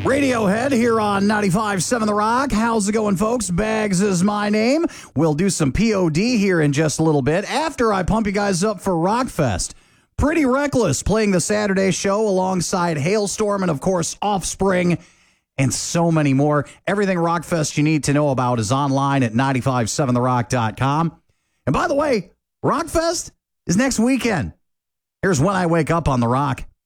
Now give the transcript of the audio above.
Radiohead here on 95.7 The Rock. How's it going, folks? Bags is my name. We'll do some POD here in just a little bit after I pump you guys up for Rockfest. Pretty Reckless playing the Saturday show alongside Hailstorm and, of course, Offspring and so many more. Everything Rockfest you need to know about is online at 957therock.com. And by the way, Rockfest is next weekend. Here's When I Wake Up on The Rock.